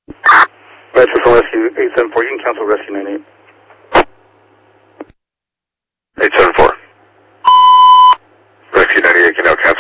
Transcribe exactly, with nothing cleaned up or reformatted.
Right, System Rescue eight seven four, you can cancel Rescue ninety-eight. eight seven four. Rescue ninety-eight can now cancel.